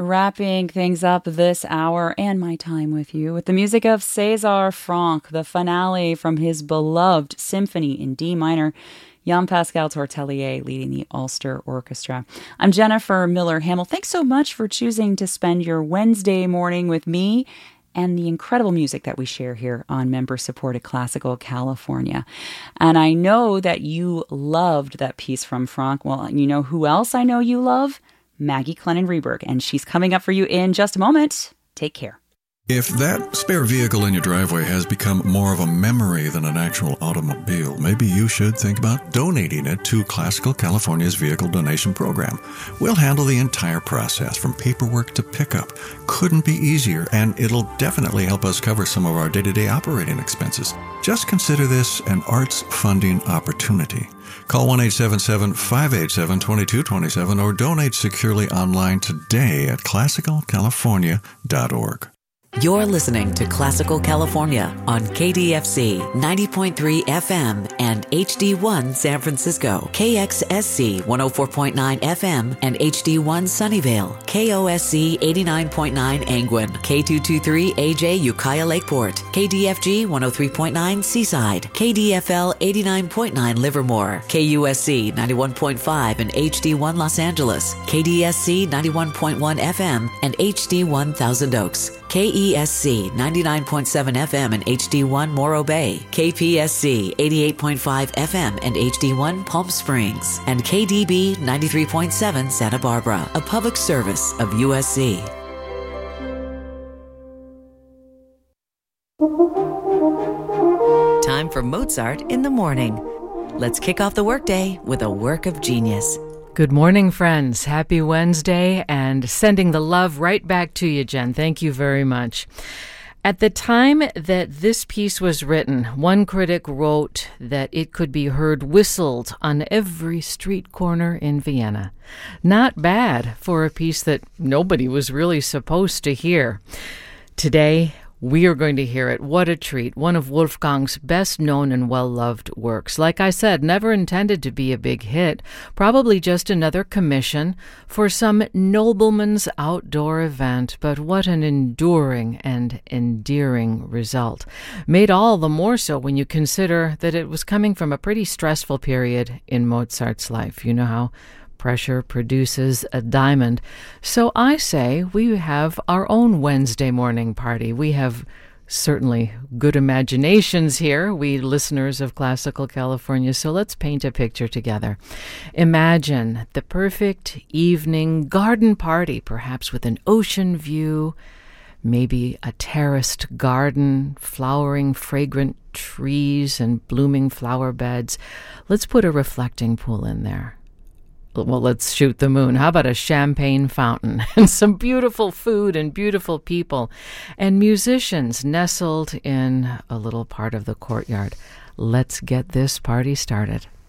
wrapping things up this hour and my time with you with the music of César Franck, the finale from his beloved Symphony in D minor. Jean-Pascal Tortelier leading the Ulster Orchestra. I'm Jennifer Miller-Hamill. Thanks so much for choosing to spend your Wednesday morning with me and the incredible music that we share here on member-supported Classical California. And I know that you loved that piece from Franck. Well, you know who else I know you love? Maggie Clennon-Reberg. And she's coming up for you in just a moment. Take care. If that spare vehicle in your driveway has become more of a memory than an actual automobile, maybe you should think about donating it to Classical California's Vehicle Donation Program. We'll handle the entire process from paperwork to pickup. Couldn't be easier, and it'll definitely help us cover some of our day-to-day operating expenses. Just consider this an arts funding opportunity. Call 1-877-587-2227 or donate securely online today at classicalcalifornia.org. You're listening to Classical California on KDFC 90.3 FM and HD1 San Francisco, KXSC 104.9 FM and HD1 Sunnyvale, KOSC 89.9 Angwin, K223AJ Ukiah Lakeport, KDFG 103.9 Seaside, KDFL 89.9 Livermore, KUSC 91.5 and HD1 Los Angeles, KDSC 91.1 FM and HD1 Thousand Oaks, KESC 99.7 FM and HD1 Morro Bay, KPSC 88.5 FM and HD1 Palm Springs, and KDB 93.7 Santa Barbara, a public service of USC. Time for Mozart in the morning. Let's kick off the workday with a work of genius. Good morning, friends. Happy Wednesday, and sending the love right back to you, Jen. Thank you very much. At the time that this piece was written, one critic wrote that it could be heard whistled on every street corner in Vienna. Not bad for a piece that nobody was really supposed to hear. Today, we are going to hear it. What a treat. One of Wolfgang's best-known and well-loved works. Like I said, never intended to be a big hit. Probably just another commission for some nobleman's outdoor event. But what an enduring and endearing result. Made all the more so when you consider that it was coming from a pretty stressful period in Mozart's life. You know how pressure produces a diamond. So I say we have our own Wednesday morning party. We have certainly good imaginations here, we listeners of Classical California, so let's paint a picture together. Imagine the perfect evening garden party, perhaps with an ocean view, maybe a terraced garden, flowering, fragrant trees and blooming flower beds. Let's put a reflecting pool in there. Well, let's shoot the moon. How about a champagne fountain and some beautiful food and beautiful people and musicians nestled in a little part of the courtyard? Let's get this party started.